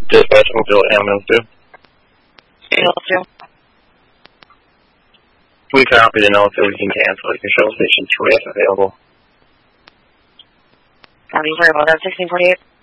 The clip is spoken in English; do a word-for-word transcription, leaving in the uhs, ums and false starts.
Dispatch Mobile Ambulance two. Ambulance two. We copy the note that we can cancel it. Control station two is available. Copy, sorry about that. sixteen forty-eight.